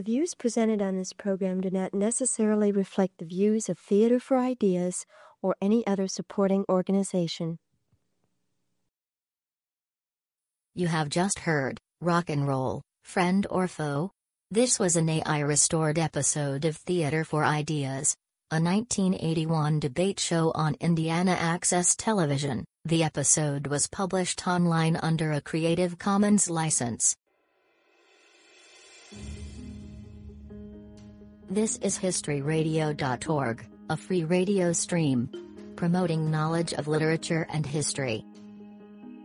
The views presented on this program do not necessarily reflect the views of Theater for Ideas or any other supporting organization. You have just heard Rock and Roll, Friend or Foe? This was an AI-restored episode of Theater for Ideas, a 1981 debate show on Indiana Access Television. The episode was published online under a Creative Commons license. This is historyradio.org, a free radio stream promoting knowledge of literature and history.